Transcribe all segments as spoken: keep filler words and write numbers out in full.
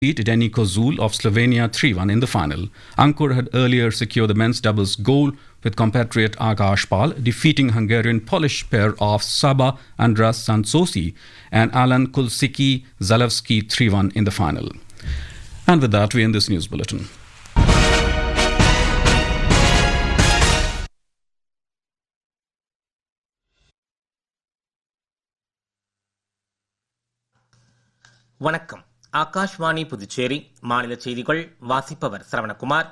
beat Denny Kozul of Slovenia three one in the final. Ankur had earlier secured the men's doubles gold with compatriot Akash Pal, defeating Hungarian Polish pair of Saba Andras Sansosi and Alan Kulsiki Zalewski three one in the final. And with that, we end this news bulletin. வணக்கம். ஆகாஷ்வாணி புதுச்சேரி மாநில செய்திகள் வாசிப்பவர் சரவணகுமார்.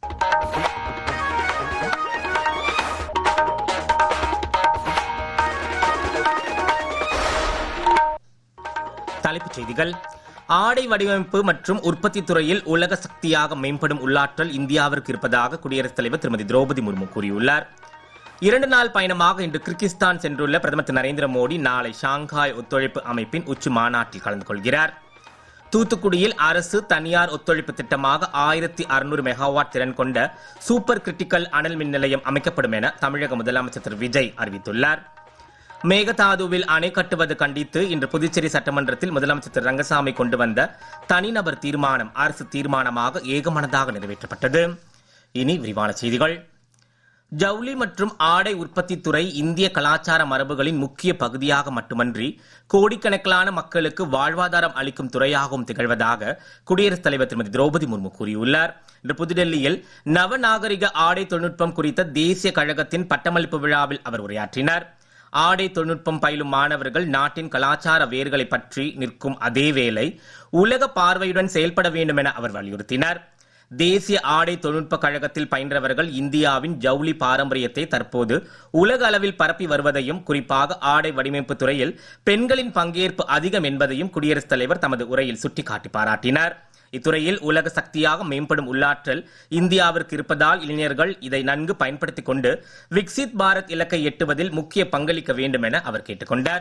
தலைப்புச் செய்திகள். ஆடை வடிவமைப்பு மற்றும் உற்பத்தி துறையில் உலக சக்தியாக மேம்படும் உள்ளாற்றல் இந்தியாவிற்கு இருப்பதாக குடியரசுத் தலைவர் திருமதி திரௌபதி முர்மு கூறியுள்ளார். இரண்டு நாள் பயணமாக இன்று கிர்கிஸ்தான் சென்றுள்ள பிரதமர் திரு நரேந்திர மோடி நாளை ஷாங்காய் ஒத்துழைப்பு அமைப்பின் உச்சி மாநாட்டில் கலந்து கொள்கிறார். தூத்துக்குடியில் அரசு தனியார் ஒத்துழைப்பு திட்டமாக ஆயிரத்தி அறுநூறு மெகாவாட் திறன் கொண்ட சூப்பர் கிரிட்டிக்கல் அனல் மின் நிலையம் அமைக்கப்படும் என தமிழக முதலமைச்சர் திரு விஜய் அறிவித்துள்ளார். மேகதாதுவில் அணை கட்டுவது கண்டித்து இன்று புதுச்சேரி சட்டமன்றத்தில் முதலமைச்சர் திரு ரங்கசாமி கொண்டு வந்த தனிநபர் தீர்மானம் அரசு தீர்மானமாக ஏகமனதாக நிறைவேற்றப்பட்டது. இனி விரிவான செய்திகள். ஜவுளி மற்றும் ஆடை உற்பத்தி துறை இந்திய கலாச்சார மரபுகளின் முக்கிய பகுதியாக மட்டுமன்றி கோடிக்கணக்கிலான மக்களுக்கு வாழ்வாதாரம் அளிக்கும் துறையாகவும் திகழ்வதாக குடியரசுத் தலைவர் திருமதி திரௌபதி முர்மு கூறியுள்ளார். இன்று புதுடெல்லியில் நவநாகரிக ஆடை தொழில்நுட்பம் குறித்த தேசிய கழகத்தின் பட்டமளிப்பு விழாவில் அவர் உரையாற்றினார். ஆடை தொழில்நுட்பம் பயிலும் மாணவர்கள் நாட்டின் கலாச்சார வேர்களை பற்றி நிற்கும் அதேவேளை உலக பார்வையுடன் செயல்பட வேண்டும் என அவர் வலியுறுத்தினார். தேசிய ஆடை தொழில்நுட்ப கழகத்தில் பயின்றவர்கள் இந்தியாவின் ஜவுளி பாரம்பரியத்தை தற்போது உலக அளவில் பரப்பி வருவதையும், குறிப்பாக ஆடை வடிவமைப்பு துறையில் பெண்களின் பங்கேற்பு அதிகம் என்பதையும் குடியரசுத் தலைவர் தமது உரையில் சுட்டிக்காட்டி பாராட்டினார். இத்துறையில் உலக சக்தியாக மேம்படும் உள்ளாற்றல் இந்தியாவிற்கு இருப்பதால் இளைஞர்கள் இதை நன்கு பயன்படுத்திக் கொண்டு விக்சித் பாரத் இலக்கை எட்டுவதில் முக்கிய பங்களிக்க வேண்டும் என அவர் கேட்டுக் கொண்டார்.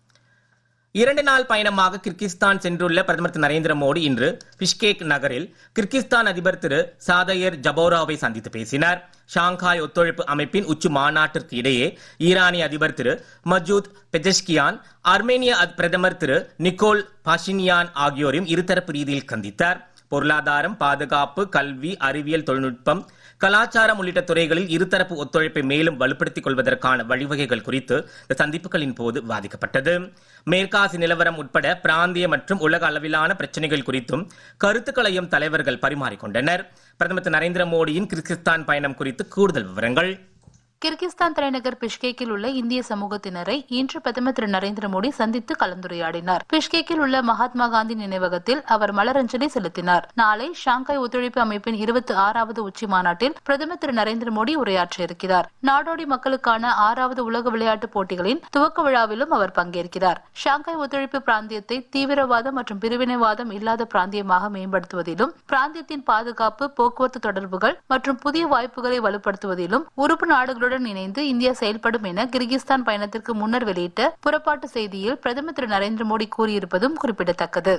இரண்டு நாள் பயணமாக கிர்கிஸ்தான் சென்றுள்ள பிரதமர் திரு நரேந்திர மோடி இன்று பிஷ்கேக் நகரில் கிர்கிஸ்தான் அதிபர் திரு சாதயர் ஜபோராவை சந்தித்து பேசினார். ஷாங்காய் ஒத்துழைப்பு அமைப்பின் உச்சி மாநாட்டிற்கு இடையே ஈரானிய அதிபர் திரு மஜூத் பெஜஷ்கியான், அர்மேனிய பிரதமர் திரு நிக்கோல் பாஷினியான் ஆகியோரையும் இருதரப்பு ரீதியில் சந்தித்தார். பொருளாதாரம், பாதுகாப்பு, கல்வி, அறிவியல், தொழில்நுட்பம், கலாச்சாரம் உள்ளிட்ட துறைகளில் இருதரப்பு ஒத்துழைப்பை மேலும் வலுப்படுத்திக் கொள்வதற்கான வழிவகைகள் குறித்து இந்த சந்திப்புகளின் போது விவாதிக்கப்பட்டது. மேற்காசி நிலவரம் உட்பட பிராந்திய மற்றும் உலக அளவிலான பிரச்சனைகள் குறித்தும் கருத்துக்களையும் தலைவர்கள் பரிமாறிக்கொண்டனர். பிரதமர் திரு நரேந்திர மோடியின் கிர்கிஸ்தான் பயணம் குறித்து கூடுதல் விவரங்கள். கிர்கிஸ்தான் தலைநகர் பிஷ்கேக்கில் உள்ள இந்திய சமூகத்தினரை இன்று பிரதமர் திரு நரேந்திர மோடி சந்தித்து கலந்துரையாடினார். பிஷ்கேக்கில் உள்ள மகாத்மா காந்தி நினைவகத்தில் அவர் மலரஞ்சலி செலுத்தினார். நாளை ஷாங்காய் ஒத்துழைப்பு அமைப்பின் இருபத்தி ஆறாவது உச்சி மாநாட்டில் பிரதமர் திரு நரேந்திர மோடி உரையாற்ற இருக்கிறார். நாடோடி மக்களுக்கான ஆறாவது உலக விளையாட்டுப் போட்டிகளின் துவக்க விழாவிலும் அவர் பங்கேற்கிறார். ஷாங்காய் ஒத்துழைப்பு பிராந்தியத்தை தீவிரவாதம் மற்றும் பிரிவினைவாதம் இல்லாத பிராந்தியமாக மேம்படுத்துவதிலும், பிராந்தியத்தின் பாதுகாப்பு, போக்குவரத்து தொடர்புகள் மற்றும் புதிய வாய்ப்புகளை வலுப்படுத்துவதிலும் உறுப்பு நாடுகளுடன் இணைந்து இந்தியா செயல்படும் என கிர்கிஸ்தான் பயணத்திற்கு முன்னர் வெளியிட்ட புறப்பாட்டு செய்தியில் பிரதமர் திரு நரேந்திர மோடி கூறியிருப்பதும் குறிப்பிடத்தக்கது.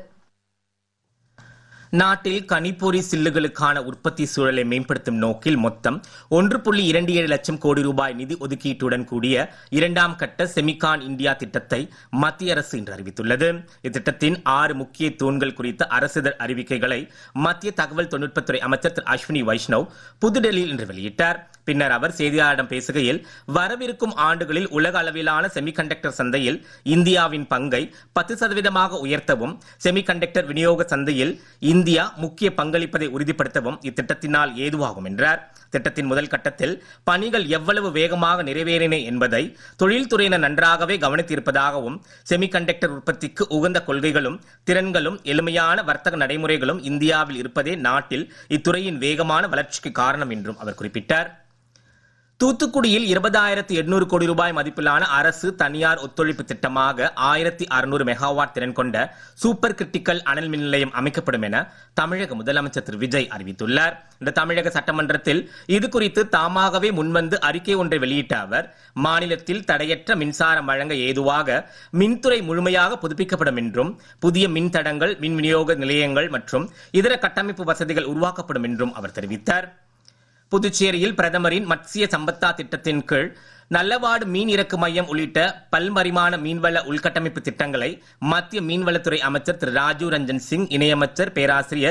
நாட்டில் கனிப்பொறி சில்லுகளுக்கான உற்பத்தி சூழலை மேம்படுத்தும் நோக்கில் மொத்தம் ஒன்று புள்ளி இரண்டு ஏழு லட்சம் கோடி ரூபாய் நிதி ஒதுக்கீட்டுடன் கூடிய இரண்டாம் கட்ட செமிகான் இந்தியா திட்டத்தை மத்திய அரசு இன்று அறிவித்துள்ளது. இத்திட்டத்தின் ஆறு முக்கிய தூண்கள் குறித்த அரசிதழ் அறிவிக்கைகளை மத்திய தகவல் தொழில்நுட்பத்துறை அமைச்சர் திரு அஸ்வினி வைஷ்ணவ் புதுடெல்லியில் இன்று வெளியிட்டார். பின்னர் அவர் செய்தியாளரிடம் பேசுகையில், வரவிருக்கும் ஆண்டுகளில் உலக அளவிலான செமிகண்டக்டர் சந்தையில் இந்தியாவின் பங்கை பத்து சதவீதமாக உயர்த்தவும், செமிகண்டக்டர் விநியோக சந்தையில் இந்தியா முக்கிய பங்களிப்பதை உறுதிப்படுத்தவும் இத்திட்டத்தினால் ஏதுவாகும் என்றார். திட்டத்தின் முதல் கட்டத்தில் பணிகள் எவ்வளவு வேகமாக நிறைவேறின என்பதை தொழில்துறையினர் நன்றாகவே கவனித்திருப்பதாகவும், செமிகண்டக்டர் உற்பத்திக்கு உகந்த கொள்கைகளும் திறன்களும் எளிமையான வர்த்தக நடைமுறைகளும் இந்தியாவில் இருப்பதே நாட்டில் இத்துறையின் வேகமான வளர்ச்சிக்கு காரணம் என்றும் அவர் குறிப்பிட்டார். தூத்துக்குடியில் இருபதாயிரத்தி எண்ணூறு கோடி ரூபாய் மதிப்பிலான அரசு தனியார் ஒத்துழைப்பு திட்டமாக ஆயிரத்தி அறுநூறு மெகாவாட் திறன் கொண்ட சூப்பர் கிரிட்டிக்கல் அனல் மின் நிலையம் அமைக்கப்படும் என தமிழக முதலமைச்சர் திரு விஜய் அறிவித்துள்ளார். இந்த தமிழக சட்டமன்றத்தில் இது குறித்து தாமாகவே முன்வந்து அறிக்கை ஒன்றை வெளியிட்ட அவர், மாநிலத்தில் தடையற்ற மின்சாரம் வழங்க ஏதுவாக மின்துறை முழுமையாக புதுப்பிக்கப்படும் என்றும், புதிய மின்தடங்கள், மின் விநியோக நிலையங்கள் மற்றும் இதர கட்டமைப்பு வசதிகள் உருவாக்கப்படும் என்றும் அவர் தெரிவித்தார். புதுச்சேரியில் பிரதமரின் மத்ஸ்ய சம்பத்தா திட்டத்தின் கீழ் நல்லவாடு மீன் இறக்கு மையம் உள்ளிட்ட பல்பரிமாண மீன்வள உள்கட்டமைப்பு திட்டங்களை மத்திய மீன்வளத்துறை அமைச்சர் திரு ராஜீவ் ரஞ்சன் சிங், இணையமைச்சர் பேராசிரியர்